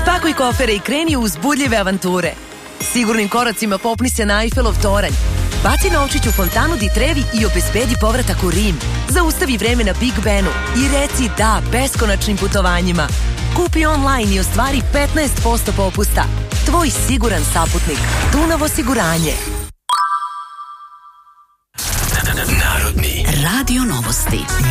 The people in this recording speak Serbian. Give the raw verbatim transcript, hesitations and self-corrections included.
Spakuj kofere i kreni u uzbudljive avanture. Sigurnim koracima popni se na Eiffelov toranj. Baci novčić u fontanu di Trevi i obezbedi povratak u Rim. Zaustavi vreme na Big Benu i reci da beskonačnim putovanjima. Kupi online i ostvari petnaest posto popusta. Tvoj siguran saputnik. Dunav osiguranje. Narodni Radio Novosti.